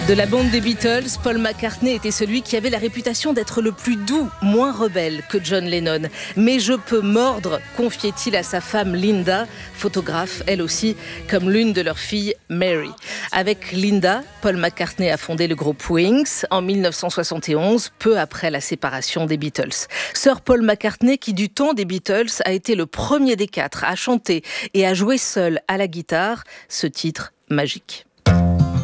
De la bande des Beatles, Paul McCartney était celui qui avait la réputation d'être le plus doux, moins rebelle que John Lennon. Mais je peux mordre, confiait-il à sa femme Linda, photographe elle aussi, comme l'une de leurs filles Mary. Avec Linda, Paul McCartney a fondé le groupe Wings en 1971, peu après la séparation des Beatles. Sir Paul McCartney, qui du temps des Beatles a été le premier des quatre à chanter et à jouer seul à la guitare ce titre magique.